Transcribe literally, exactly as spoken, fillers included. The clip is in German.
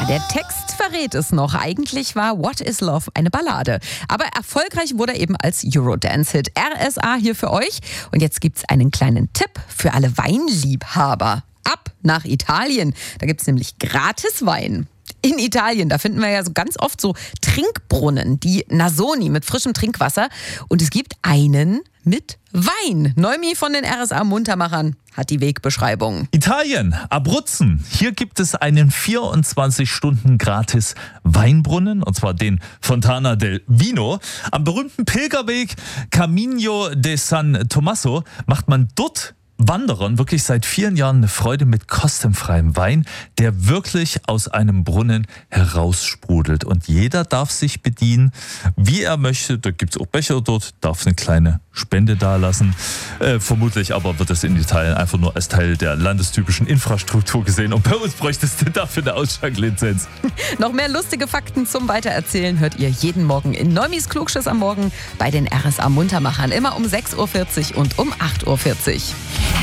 der Text verrät es noch. Eigentlich war What is Love eine Ballade. Aber erfolgreich wurde er eben als Eurodance-Hit. R S A hier für euch. Und jetzt gibt's einen kleinen Tipp für alle Weinliebhaber. Ab nach Italien. Da gibt's nämlich gratis Wein. In Italien, da finden wir ja so ganz oft so Trinkbrunnen, die Nasoni mit frischem Trinkwasser. Und es gibt einen mit Wein. Neumi von den R S A Muntermachern hat die Wegbeschreibung. Italien, Abruzzen. Hier gibt es einen vierundzwanzig Stunden gratis Weinbrunnen, und zwar den Fontana del Vino. Am berühmten Pilgerweg Camino de San Tommaso macht man dort Wanderern wirklich seit vielen Jahren eine Freude mit kostenfreiem Wein, der wirklich aus einem Brunnen heraussprudelt. Und jeder darf sich bedienen, wie er möchte. Da gibt es auch Becher dort, darf eine kleine Spende dalassen. Äh, vermutlich aber wird es in Italien einfach nur als Teil der landestypischen Infrastruktur gesehen. Und bei uns bräuchtest du dafür eine Ausschanklizenz. Noch mehr lustige Fakten zum Weitererzählen hört ihr jeden Morgen in Neumis Klugschiss am Morgen bei den R S A Muntermachern. Immer um sechs Uhr vierzig und um acht Uhr vierzig.